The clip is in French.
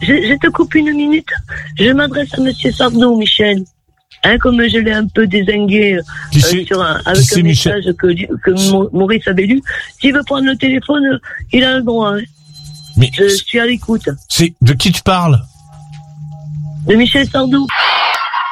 je te coupe une minute. Je m'adresse à Monsieur Sardou, Michel. Hein, comme je l'ai un peu dézingué avec un message que Maurice avait lu. S'il veut prendre le téléphone, il a le droit. Hein. Mais je suis à l'écoute. C'est de qui tu parles? De Michel Sardou.